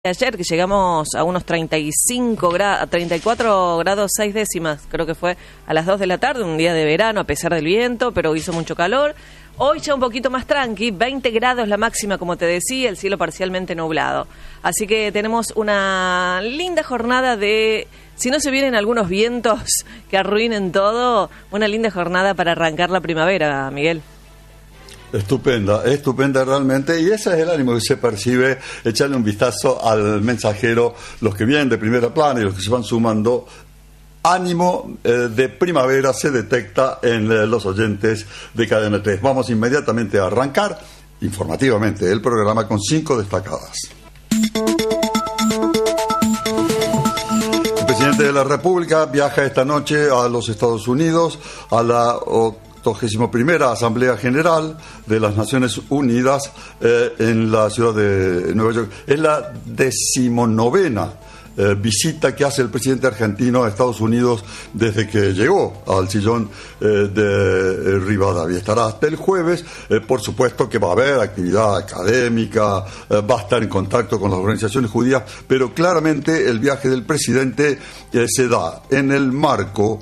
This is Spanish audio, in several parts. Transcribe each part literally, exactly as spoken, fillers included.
Ayer que llegamos a unos treinta y cinco grados, treinta y cuatro grados seis décimas, creo que fue a las dos de la tarde, un día de verano a pesar del viento, pero hizo mucho calor. Hoy ya un poquito más tranqui, veinte grados la máxima, como te decía, el cielo parcialmente nublado. Así que tenemos una linda jornada de, si no se vienen algunos vientos que arruinen todo, una linda jornada para arrancar la primavera, Miguel. Estupenda, estupenda realmente, y ese es el ánimo que se percibe. Echarle un vistazo al mensajero, los que vienen de primera plana y los que se van sumando. Ánimo eh, de primavera se detecta en eh, los oyentes de Cadena tres. Vamos inmediatamente a arrancar informativamente el programa con cinco destacadas. El presidente de la República viaja esta noche a los Estados Unidos a la octogésima primera Asamblea General de las Naciones Unidas eh, en la ciudad de Nueva York. Es la decimonovena eh, visita que hace el presidente argentino a Estados Unidos desde que llegó al sillón eh, de eh, Rivadavia. Estará hasta el jueves. Eh, por supuesto que va a haber actividad académica, eh, va a estar en contacto con las organizaciones judías, pero claramente el viaje del presidente eh, se da en el marco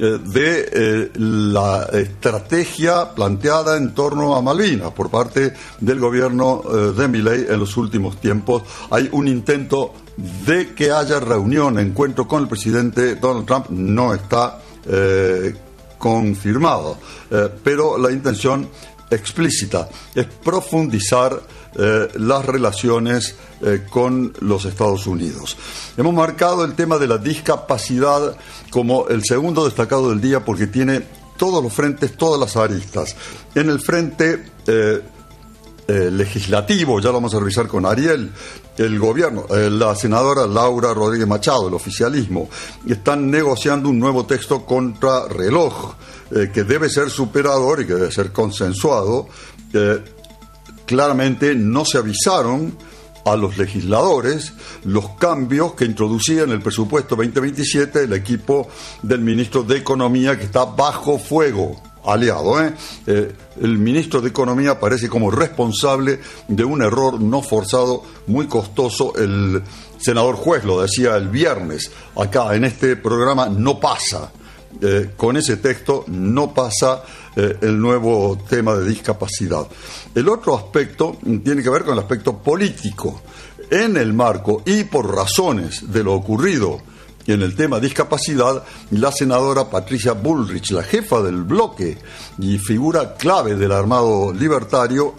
de eh, la estrategia planteada en torno a Malvinas por parte del gobierno eh, de Milei en los últimos tiempos. Hay un intento de que haya reunión, encuentro con el presidente Donald Trump, no está eh, confirmado, eh, pero la intención explícita es profundizar eh, las relaciones eh, con los Estados Unidos. Hemos marcado el tema de la discapacidad como el segundo destacado del día porque tiene todos los frentes, todas las aristas. En el frente eh, eh, legislativo, ya lo vamos a revisar con Ariel, el gobierno, eh, la senadora Laura Rodríguez Machado, el oficialismo, están negociando un nuevo texto contra reloj, eh, que debe ser superador y que debe ser consensuado. Eh, claramente no se avisaron a los legisladores los cambios que introducía en el presupuesto veinte veintisiete el equipo del ministro de Economía, que está bajo fuego, aliado. ¿eh? Eh, el ministro de Economía parece como responsable de un error no forzado muy costoso. El senador Juez lo decía el viernes acá en este programa, no pasa. Eh, con ese texto no pasa eh, el nuevo tema de discapacidad. El otro aspecto tiene que ver con el aspecto político. En el marco y por razones de lo ocurrido en el tema discapacidad, la senadora Patricia Bullrich, la jefa del bloque y figura clave del Armado Libertario,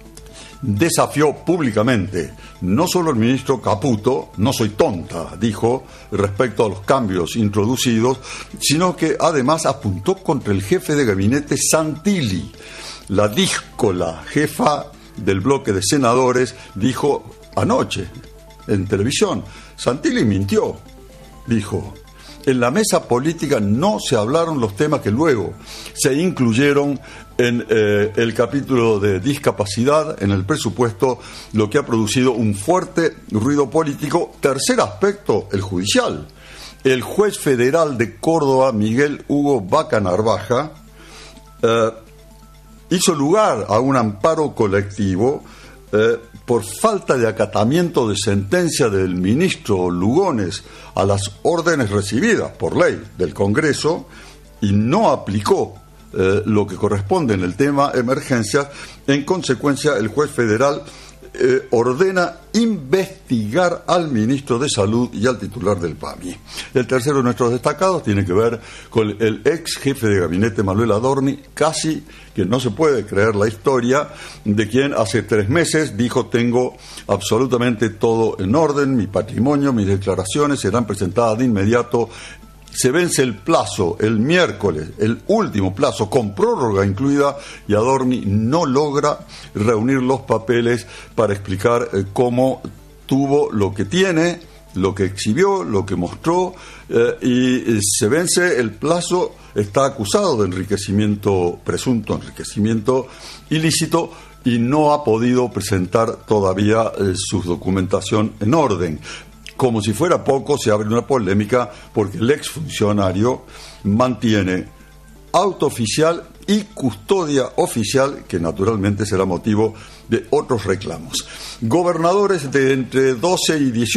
desafió públicamente no solo al ministro Caputo, no soy tonta, dijo, respecto a los cambios introducidos, sino que además apuntó contra el jefe de gabinete Santilli. La díscola jefa del bloque de senadores dijo anoche en televisión, Santilli mintió, dijo. En la mesa política no se hablaron los temas que luego se incluyeron en eh, el capítulo de discapacidad en el presupuesto, lo que ha producido un fuerte ruido político. Tercer aspecto, el judicial. El juez federal de Córdoba, Miguel Hugo Vaca Narvaja, eh, hizo lugar a un amparo colectivo eh, por falta de acatamiento de sentencia del ministro Lugones a las órdenes recibidas por ley del Congreso, y no aplicó eh, lo que corresponde en el tema emergencias. En consecuencia, el juez federal eh, ordena investigar al ministro de Salud y al titular del P A M I. El tercero de nuestros destacados tiene que ver con el ex jefe de gabinete Manuel Adorni, casi que no se puede creer la historia, de quien hace tres meses dijo: tengo absolutamente todo en orden, mi patrimonio, mis declaraciones serán presentadas de inmediato. Se vence el plazo el miércoles, el último plazo, con prórroga incluida, y Adorni no logra reunir los papeles para explicar eh, cómo tuvo lo que tiene, lo que exhibió, lo que mostró, eh, y eh, se vence el plazo. Está acusado de enriquecimiento, presunto enriquecimiento ilícito, y no ha podido presentar todavía eh, su documentación en orden. Como si fuera poco, se abre una polémica porque el exfuncionario mantiene auto oficial y custodia oficial, que naturalmente será motivo de otros reclamos. Gobernadores de entre doce y dieciocho